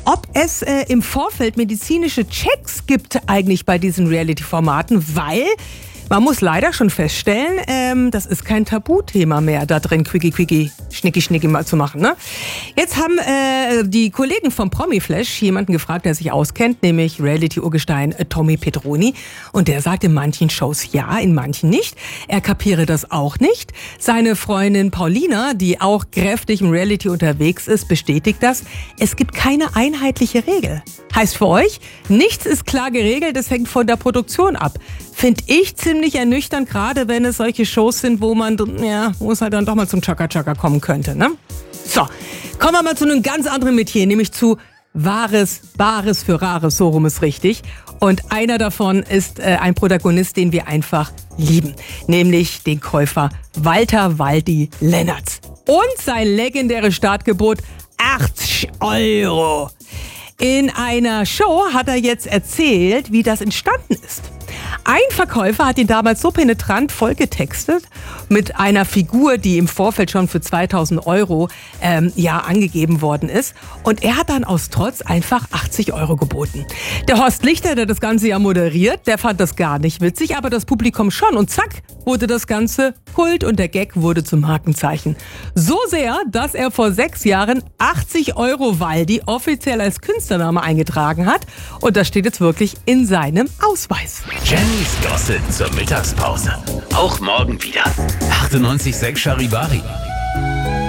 ob es im Vorfeld medizinische Checks gibt eigentlich bei diesen Reality-Formaten, weil man muss leider schon feststellen, das ist kein Tabuthema mehr, da drin Quickie, Schnicki mal zu machen. Ne? Jetzt haben die Kollegen vom Promiflash jemanden gefragt, der sich auskennt, nämlich Reality-Urgestein Tommy Petroni. Und der sagt in manchen Shows ja, in manchen nicht. Er kapiere das auch nicht. Seine Freundin Paulina, die auch kräftig im Reality unterwegs ist, bestätigt das. Es gibt keine einheitliche Regel. Heißt für euch, nichts ist klar geregelt, es hängt von der Produktion ab. Finde ich ziemlich ernüchternd, gerade wenn es solche Shows sind, wo es halt dann doch mal zum Chaka-Chaka kommen könnte. Ne? So, kommen wir mal zu einem ganz anderen Metier, nämlich zu Wahres, Bares für Rares, so rum ist richtig. Und einer davon ist ein Protagonist, den wir einfach lieben, nämlich den Käufer Walter Waldi Lennertz. Und sein legendäres Startgebot 80 €. In einer Show hat er jetzt erzählt, wie das entstanden ist. Ein Verkäufer hat ihn damals so penetrant vollgetextet mit einer Figur, die im Vorfeld schon für 2.000 € angegeben worden ist. Und er hat dann aus Trotz einfach 80 € geboten. Der Horst Lichter, der das Ganze ja moderiert, der fand das gar nicht witzig, aber das Publikum schon. Und zack, wurde das Ganze Kult und der Gag wurde zum Markenzeichen. So sehr, dass er vor 6 Jahren 80 € Waldi offiziell als Künstlername eingetragen hat. Und das steht jetzt wirklich in seinem Ausweis. Jennys Gossip zur Mittagspause. Auch morgen wieder. 98,6 Charivari.